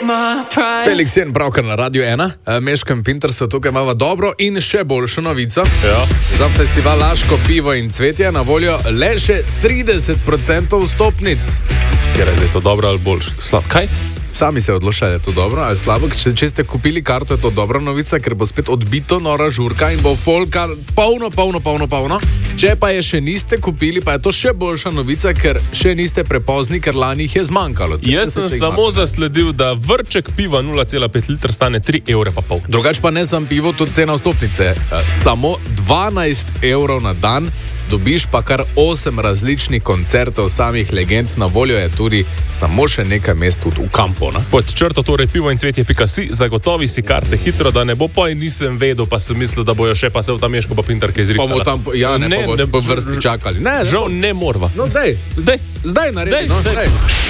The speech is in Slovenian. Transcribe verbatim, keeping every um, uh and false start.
Felix Jen, pravkar na Radio ena, Meškem Pintersu, tukaj imamo dobro in še boljšo novico. Ja. Za festival Laško pivo in cvetje na voljo le še trideset procentov vstopnic. Ker je to dobro ali boljše? Slab. Kaj? Sami se odločajo, je to dobro ali slabo. Če, če ste kupili karto, je to dobra novica, ker bo spet odbito nora žurka in bo folka polno, polno, polno, polno. Če pa je še niste kupili, pa je to še boljša novica, ker še niste prepozni, ker lani jih je zmanjkalo. Jaz sem samo manjkalo. zasledil, da vrček piva nula cela pet litra stane tri evre pa pol. Drugač pa ne samo pivo, tudi cena vstopnice. Samo dvanajst evrov na dan. Dobiš pa kar osem različnih koncertov samih legend, na voljo je tudi samo še nekaj mest tudi v kampu. Ne? Pod črto torej pivo in cvetje pika si, zagotovi si karte hitro, da ne bo pa in nisem vedel, pa sem mislil, da bojo še pa se v tam Meško pa Pintar kaj izrikala. Pa bo tam, ja, ne, ne, pa bo, ne bo vrsti čakali. Ne, žal ne morva. No, dej, Zdaj, zdaj naredi, zdaj, no, zdaj. zdaj.